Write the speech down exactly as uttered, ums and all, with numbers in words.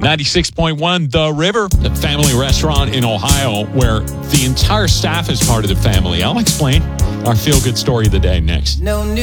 ninety-six point one The River, the family restaurant in Ohio where the entire staff is part of the family. I'll explain our feel-good story of the day next. No new